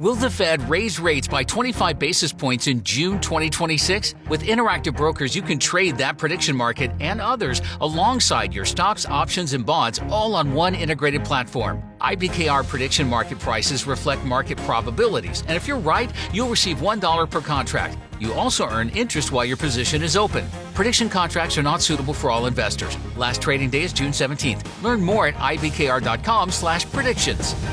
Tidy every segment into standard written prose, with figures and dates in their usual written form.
Will the Fed raise rates by 25 basis points in June 2026? With Interactive Brokers, you can trade that prediction market and others alongside your stocks, options, and bonds all on one integrated platform. IBKR prediction market prices reflect market probabilities, and if you're right, you'll receive $1 per contract. You also earn interest while your position is open. Prediction contracts are not suitable for all investors. Last trading day is June 17th. Learn more at ibkr.com/predictions.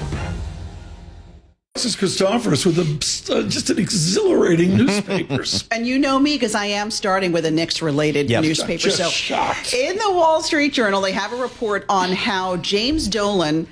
This is Christophorus with just an exhilarating newspapers. And you know me because I am starting with a Knicks-related newspaper. Just shocked. In the Wall Street Journal, they have a report on how James Dolan,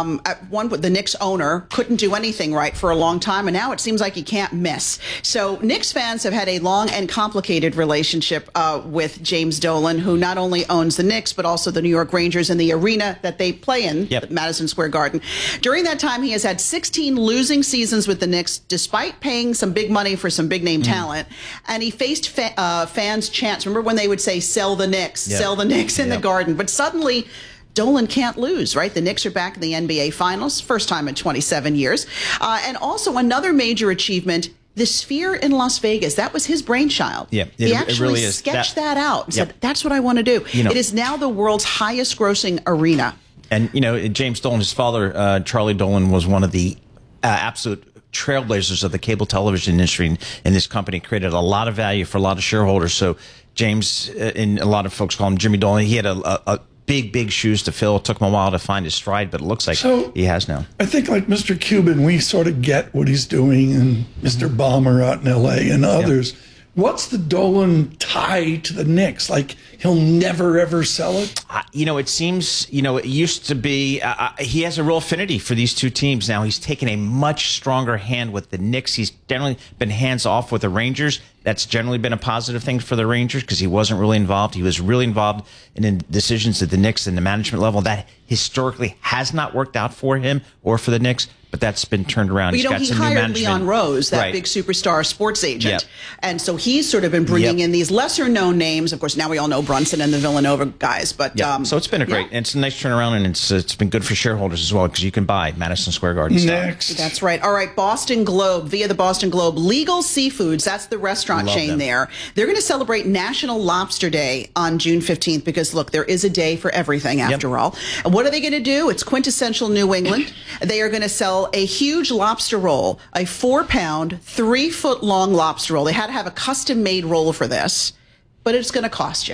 the Knicks owner, couldn't do anything right for a long time, and now it seems like he can't miss. So Knicks fans have had a long and complicated relationship with James Dolan, who not only owns the Knicks, but also the New York Rangers and the arena that they play in, Madison Square Garden. During that time, he has had 16 losing seasons with the Knicks, despite paying some big money for some big-name talent, and he faced fans' chants. Remember when they would say, sell the Knicks, sell the Knicks in the Garden? But suddenly, Dolan can't lose, right? The Knicks are back in the NBA Finals, first time in 27 years. And also another major achievement, the Sphere in Las Vegas. That was his brainchild. Yeah, he actually it really is. sketched that out and said, that's what I want to do. It is now the world's highest grossing arena. And, James Dolan, his father, Charlie Dolan, was one of the absolute trailblazers of the cable television industry, and this company created a lot of value for a lot of shareholders. So James, and a lot of folks call him Jimmy Dolan, he had a big shoes to fill. It took him a while to find his stride, but it looks like he has now. I think like Mr. Cuban, we sort of get what he's doing, and Mr. Ballmer out in L.A. and others. What's the Dolan tie to the Knicks? Like, he'll never, ever sell it? It seems, it used to be, he has a real affinity for these two teams now. He's taken a much stronger hand with the Knicks. He's generally been hands off with the Rangers. That's generally been a positive thing for the Rangers because he wasn't really involved. He was really involved in decisions at the Knicks and the management level. That historically has not worked out for him or for the Knicks, but that's been turned around. He hired Leon Rose, that big superstar sports agent. And so he's sort of been bringing in these lesser-known names. Of course, now we all know Brunson and the Villanova guys. But so it's been and it's a nice turnaround, and it's been good for shareholders as well because you can buy Madison Square Garden stock. Next. That's right. All right, Boston Globe, via the Boston Globe, Legal Seafoods, that's the restaurant chain there. They're going to celebrate National Lobster Day on June 15th because, look, there is a day for everything after all. And what are they going to do? It's quintessential New England. They are going to sell a huge lobster roll, a 4-pound, 3-foot-long lobster roll. They had to have a custom-made roll for this, but it's going to cost you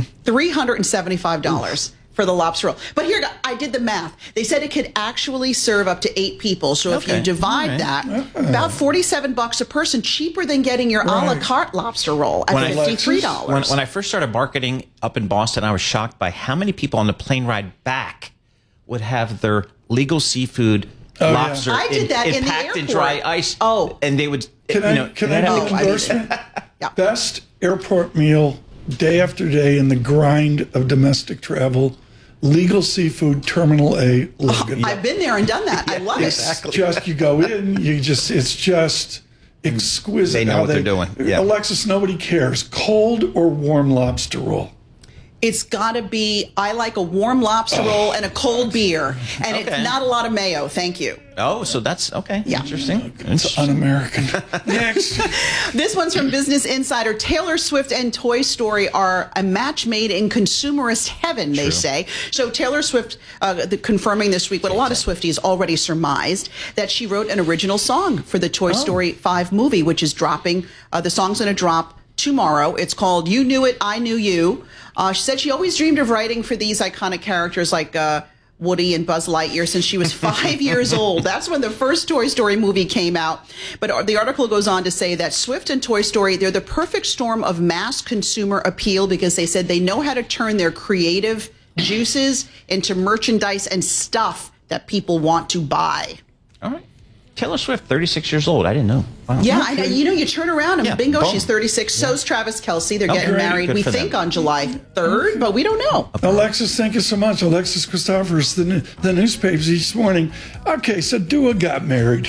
$375 for the lobster roll. But here, I did the math. They said it could actually serve up to 8 people. So if you divide that, about $47 a person, cheaper than getting your a la carte lobster roll at $53. When I first started marketing up in Boston, I was shocked by how many people on the plane ride back would have their Legal Seafood lobster I did that in the packed in airport. dry ice. And they would, Can I make an endorsement? Best airport meal, day after day, in the grind of domestic travel. Legal Seafood, Terminal A, Logan. I've been there and done that. I love it. Just, you go in, it's just exquisite. They know what they're doing. Alexis, nobody cares. Cold or warm lobster roll? It's got to be, I like a warm lobster roll and a cold beer. And it's not a lot of mayo. Thank you. Oh, so that's interesting. It's un-American. Next. This one's from Business Insider. Taylor Swift and Toy Story are a match made in consumerist heaven, they say. So Taylor Swift confirming this week what a lot of Swifties already surmised, that she wrote an original song for the Toy Story 5 movie, which is dropping. The song's going to drop tomorrow. It's called You Knew It, I Knew You. She said she always dreamed of writing for these iconic characters like Woody and Buzz Lightyear since she was 5 years old. That's when the first Toy Story movie came out. But the article goes on to say that Swift and Toy Story, they're the perfect storm of mass consumer appeal because they said they know how to turn their creative juices into merchandise and stuff that people want to buy. All right. Taylor Swift, 36 years old. I didn't know. Wow. Yeah, you turn around and bingo, she's 36. So's Travis Kelce. They're getting married, we think, on July 3rd, but we don't know. Alexis, thank you so much. Alexis Christophorus, the newspapers each morning. Okay, so Dua got married.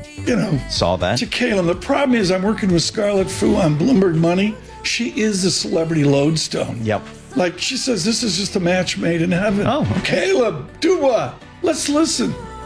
Saw that. To Caleb. The problem is I'm working with Scarlett Fu on Bloomberg Money. She is a celebrity lodestone. Yep. Like she says, this is just a match made in heaven. Oh, okay. Caleb, Dua, let's listen.